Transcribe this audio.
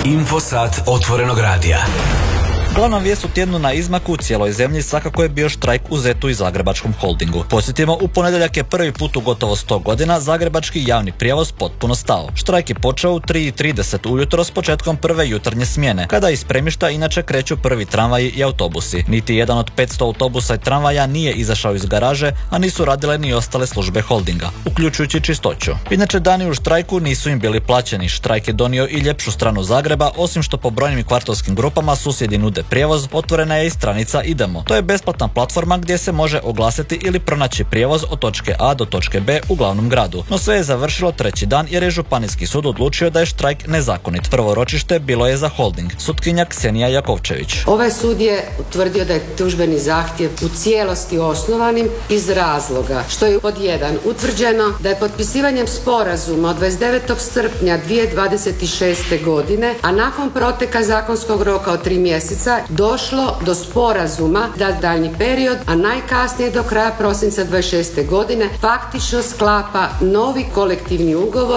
Infosat otvorenog radija. Glavna vijest u tjednu na izmaku u cijeloj zemlji svakako je bio štrajk u ZET-u i Zagrebačkom holdingu. Podsjetimo, u ponedjeljak je prvi put u gotovo 100 godina zagrebački javni prijevoz potpuno stao. Štrajk je počeo u 3:30 ujutro s početkom prve jutarnje smjene, kada iz Premišta inače kreću prvi tramvaji i autobusi. Niti jedan od 500 autobusa i tramvaja nije izašao iz garaže, a nisu radile ni ostale službe holdinga, uključujući čistoću. Inače, dani u štrajku nisu im bili plaćeni. Štrajk je donio i ljepšu stranu Zagreba, osim što po brojnim kvartovskim grupama susjedi nude prijevoz, otvorena je i stranica Idemo. To je besplatna platforma gdje se može oglasiti ili pronaći prijevoz od točke A do točke B u glavnom gradu. No sve je završilo treći dan jer je Županijski sud odlučio da je štrajk nezakonit. Prvo ročište bilo je za holding. Sutkinja Ksenija Jakovčević. Ovaj sud je utvrdio da je tužbeni zahtjev u cijelosti osnovanim iz razloga što je pod 1 utvrđeno da je potpisivanjem sporazuma od 29. srpnja 2026. godine, a nakon proteka zakonskog roka od 3 mjeseca, došlo do sporazuma da daljnji period, a najkasnije do kraja prosinca 26. godine, faktično sklapa novi kolektivni ugovor